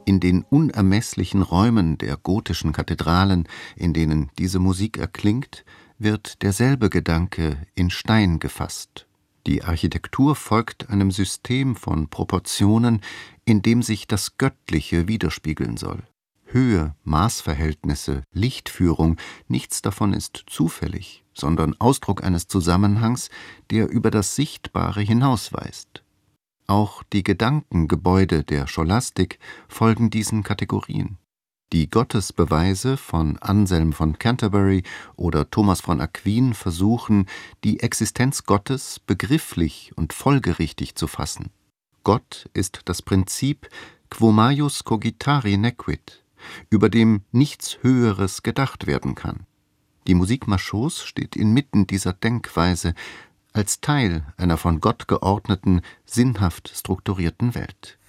In den unermesslichen Räumen der gotischen Kathedralen, in denen diese Musik erklingt, wird derselbe Gedanke in Stein gefasst. Die Architektur folgt einem System von Proportionen, in dem sich das Göttliche widerspiegeln soll. Höhe, Maßverhältnisse, Lichtführung, nichts davon ist zufällig, sondern Ausdruck eines Zusammenhangs, der über das Sichtbare hinausweist. Auch die Gedankengebäude der Scholastik folgen diesen Kategorien. Die Gottesbeweise von Anselm von Canterbury oder Thomas von Aquin versuchen, die Existenz Gottes begrifflich und folgerichtig zu fassen. Gott ist das Prinzip quo maius cogitari nequit, über dem nichts Höheres gedacht werden kann. Die Musik Machaut steht inmitten dieser Denkweise als Teil einer von Gott geordneten, sinnhaft strukturierten Welt.